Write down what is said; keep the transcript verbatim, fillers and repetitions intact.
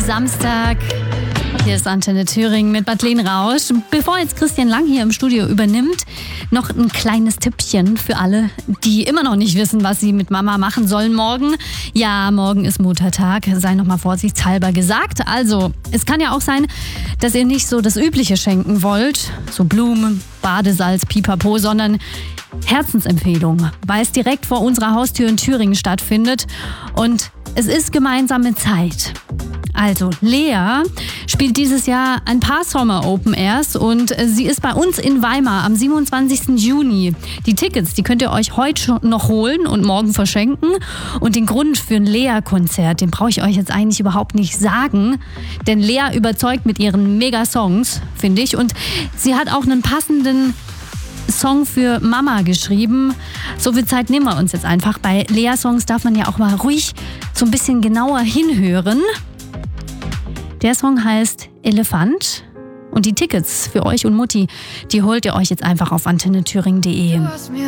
Samstag. Hier ist Antenne Thüringen mit Madeleine Rausch. Bevor jetzt Christian Lang hier im Studio übernimmt, noch ein kleines Tippchen für alle, die immer noch nicht wissen, was sie mit Mama machen sollen morgen. Ja, morgen ist Muttertag, sei noch mal vorsichtshalber gesagt. Also, es kann ja auch sein, dass ihr nicht so das Übliche schenken wollt, so Blumen, Badesalz, Pipapo, sondern Herzensempfehlung, weil es direkt vor unserer Haustür in Thüringen stattfindet und es ist gemeinsame Zeit. Also, Lea spielt dieses Jahr ein paar Sommer Open Airs und sie ist bei uns in Weimar am siebenundzwanzigsten Juni. Die Tickets, die könnt ihr euch heute schon noch holen und morgen verschenken. Und den Grund für ein Lea-Konzert, den brauche ich euch jetzt eigentlich überhaupt nicht sagen. Denn Lea überzeugt mit ihren Mega-Songs, finde ich. Und sie hat auch einen passenden Song für Mama geschrieben. So viel Zeit nehmen wir uns jetzt einfach. Bei Lea-Songs darf man ja auch mal ruhig so ein bisschen genauer hinhören. Der Song heißt Elefant und die Tickets für euch und Mutti, die holt ihr euch jetzt einfach auf antenne thüringen punkt de.